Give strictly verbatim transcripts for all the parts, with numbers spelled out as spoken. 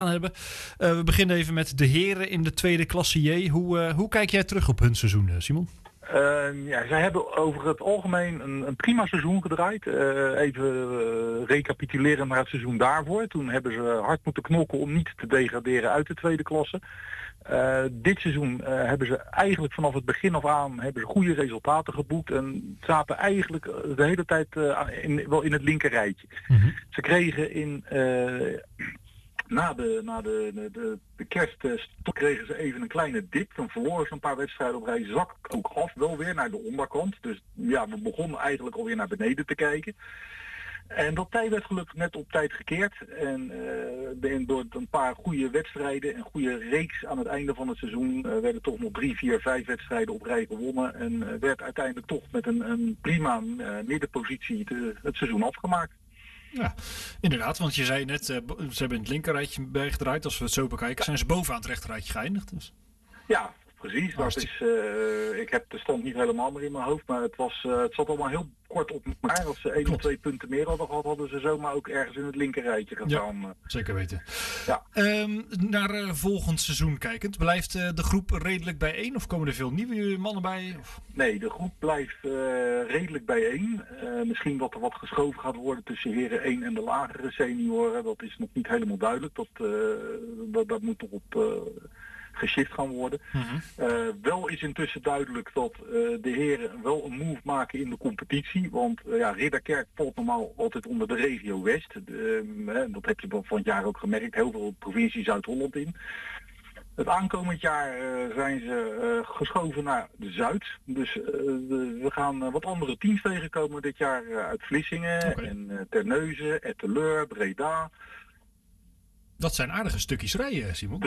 hebben. Uh, we beginnen even met de heren in de tweede klasse J. Hoe, uh, hoe kijk jij terug op hun seizoen, Simon? Uh, ja, zij hebben over het algemeen een, een prima seizoen gedraaid. Uh, even uh, recapituleren naar het seizoen daarvoor. Toen hebben ze hard moeten knokken om niet te degraderen uit de tweede klasse. Uh, dit seizoen uh, hebben ze eigenlijk vanaf het begin af aan hebben ze goede resultaten geboekt en zaten eigenlijk de hele tijd uh, in, wel in het linker rijtje. Mm-hmm. Ze kregen in uh, na de, na de, de, de, de kerst kregen ze even een kleine dip. Dan verloren ze een paar wedstrijden op rij, zak ook af wel weer naar de onderkant. Dus ja, we begonnen eigenlijk alweer naar beneden te kijken. En dat tij werd gelukkig net op tijd gekeerd. En uh, door een paar goede wedstrijden en goede reeks aan het einde van het seizoen uh, werden toch nog drie, vier, vijf wedstrijden op rij gewonnen. En uh, werd uiteindelijk toch met een, een prima uh, middenpositie de, het seizoen afgemaakt. Ja, inderdaad, want je zei net, uh, ze hebben in het linkerrijtje gedraaid. Als we het zo bekijken, zijn ze bovenaan het rechterrijtje geëindigd. Dus. Ja, precies. Dat is, uh, ik heb de stand niet helemaal meer in mijn hoofd, maar het, was, uh, het zat allemaal heel kort op elkaar. Als ze één of twee punten meer hadden gehad, hadden ze zomaar ook ergens in het linkerrijtje gestaan. Ja, zeker weten. Ja. Um, naar uh, volgend seizoen kijkend, blijft uh, de groep redelijk bijeen of komen er veel nieuwe mannen bij? Of? Nee, de groep blijft uh, redelijk bijeen. Uh, misschien dat er wat geschoven gaat worden tussen heren één en de lagere senioren. Dat is nog niet helemaal duidelijk. Dat, uh, dat, dat moet nog op... Uh, geshift gaan worden. Mm-hmm. Uh, wel is intussen duidelijk dat uh, de heren wel een move maken in de competitie. Want uh, ja, Ridderkerk valt normaal altijd onder de regio West. Uh, dat heb je van het jaar ook gemerkt. Heel veel provincie Zuid-Holland in. Het aankomend jaar uh, zijn ze uh, geschoven naar de Zuid. Dus uh, de, we gaan uh, wat andere teams tegenkomen dit jaar uh, uit Vlissingen okay. en uh, Terneuzen, Etteleur, Breda. Dat zijn aardige stukjes rijden, Simon.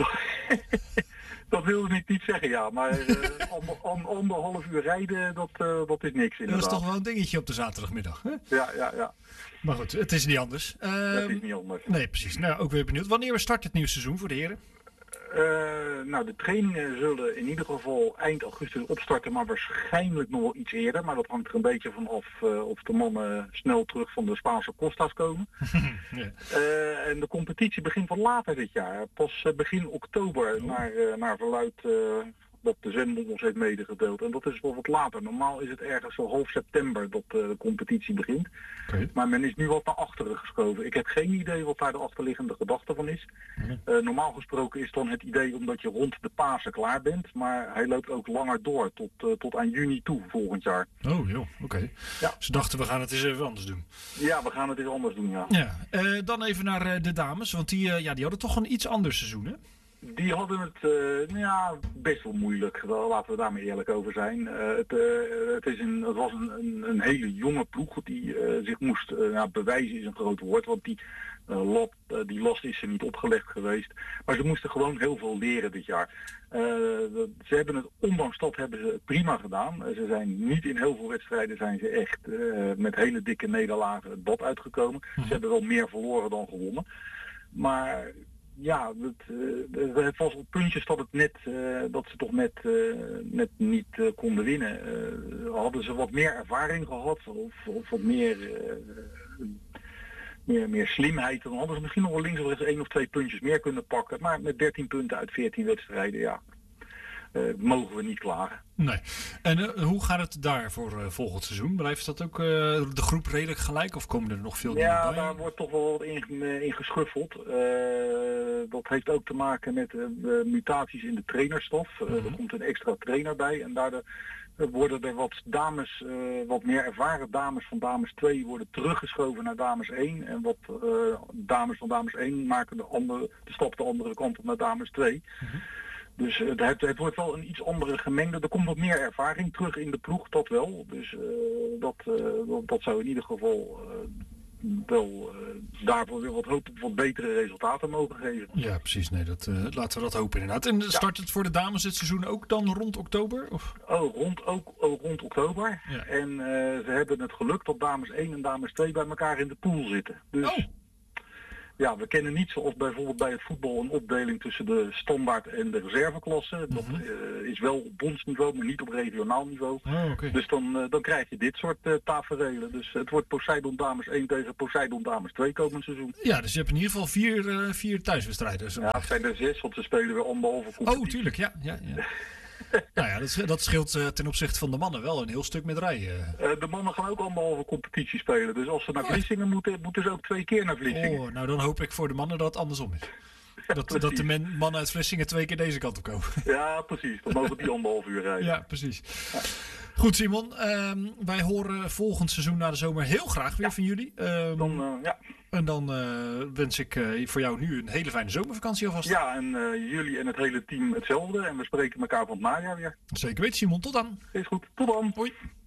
Dat wilde ik niet zeggen, ja. Maar uh, ander, ander, anderhalf uur rijden, dat, uh, dat is niks inderdaad. Dat is toch wel een dingetje op de zaterdagmiddag, hè? Ja, ja, ja. Maar goed, het is niet anders. Uh, het is niet anders. Nee, precies. Nou, ook weer benieuwd. Wanneer start het nieuwe seizoen voor de heren? Uh, nou, de trainingen zullen in ieder geval eind augustus opstarten, maar waarschijnlijk nog wel iets eerder. Maar dat hangt er een beetje van af uh, of de mannen snel terug van de Spaanse Costa's komen. ja. uh, en de competitie begint wat later dit jaar. Pas uh, begin oktober, oh. naar, uh, naar verluid uh, wat de zendbond ons heeft medegedeeld. En dat is wel wat later. Normaal is het ergens zo half september dat uh, de competitie begint. Okay. Maar men is nu wat naar achteren geschoven. Ik heb geen idee wat daar de achterliggende gedachte van is. Mm-hmm. Uh, normaal gesproken is dan het idee omdat je rond de Pasen klaar bent. Maar hij loopt ook langer door tot, uh, tot aan juni toe volgend jaar. Oh joh, oké. Okay. Ja. Ze dachten we gaan het eens even anders doen. Ja, we gaan het eens anders doen, ja. ja. Uh, dan even naar uh, de dames. Want die, uh, ja, die hadden toch een iets anders seizoen, hè? Die hadden het uh, ja, best wel moeilijk, laten we daar maar eerlijk over zijn. Uh, het, uh, het, is een, het was een, een, een hele jonge ploeg die uh, zich moest uh, nou, bewijzen is een groot woord, want die, uh, lat, uh, die last is er niet opgelegd geweest. Maar ze moesten gewoon heel veel leren dit jaar. Uh, ze hebben het, ondanks dat hebben ze het prima gedaan. Uh, ze zijn niet in heel veel wedstrijden zijn ze echt uh, met hele dikke nederlagen het bad uitgekomen. Ze hebben wel meer verloren dan gewonnen. Maar... Ja, het, uh, het was op puntjes dat het net, uh, dat ze toch net, uh, net niet uh, konden winnen. Uh, hadden ze wat meer ervaring gehad of, of wat meer, uh, meer, meer slimheid, dan hadden ze misschien nog wel links of rechts één of twee puntjes meer kunnen pakken. Maar met dertien punten uit veertien wedstrijden, ja, uh, mogen we niet klagen. Nee. En uh, hoe gaat het daar voor uh, volgend seizoen? Blijft dat ook uh, de groep redelijk gelijk of komen er nog veel dingen ja, bij? Ja, daar wordt toch wel wat in, in geschuffeld. Uh, dat heeft ook te maken met uh, mutaties in de trainerstaf. Uh, mm-hmm. Er komt een extra trainer bij en daardoor uh, worden er wat dames, uh, wat meer ervaren dames van dames twee worden teruggeschoven naar dames één. En wat uh, dames van dames één maken de, andere, de stap de andere kant op naar dames twee. Mm-hmm. Dus uh, het, het wordt wel een iets andere gemengde. Er komt wat meer ervaring terug in de ploeg, dat wel. Dus uh, dat, uh, dat, dat zou in ieder geval uh, wel uh, daarvoor weer wat hoop op wat betere resultaten mogen geven. Ja, precies. Nee, dat, uh, laten we dat hopen inderdaad. En start het voor de dames dit seizoen ook dan rond oktober? Of? Oh, rond, ook oh, rond oktober. Ja. En uh, ze hebben het geluk dat dames één en dames twee bij elkaar in de pool zitten. Dus... Oh. Ja, we kennen niet zoals bijvoorbeeld bij het voetbal een opdeling tussen de standaard en de reserveklasse. Dat Mhm. uh, is wel op bondsniveau, maar niet op regionaal niveau. Oh, oké. Dus dan, uh, dan krijg je dit soort uh, taferelen. Dus het wordt Poseidon Dames één tegen Poseidon Dames twee komend seizoen. Ja, dus je hebt in ieder geval vier, uh, vier thuiswedstrijden. Zo. Ja, het zijn er zes, want ze spelen weer anderhalve competitie. Oh, tuurlijk, ja. ja, ja. Nou ja, dat, dat scheelt uh, ten opzichte van de mannen wel een heel stuk met rijden. Uh, de mannen gaan ook anderhalve competitie spelen. Dus als ze naar Oh. Vlissingen moeten, moeten ze ook twee keer naar Vlissingen. Oh, nou dan hoop ik voor de mannen dat het andersom is. Dat, Ja, dat de men, mannen uit Vlissingen twee keer deze kant op komen. Ja, precies. Dan mogen die anderhalf uur rijden. Ja, precies. Goed, Simon. Um, wij horen volgend seizoen na de zomer heel graag weer Ja. van jullie. Um, Dan, uh, ja. En dan uh, wens ik uh, voor jou nu een hele fijne zomervakantie alvast. ja, en uh, jullie en het hele team hetzelfde. En we spreken elkaar van het najaar weer. Zeker weten, Simon. Tot dan. Is goed. Tot dan. Hoi.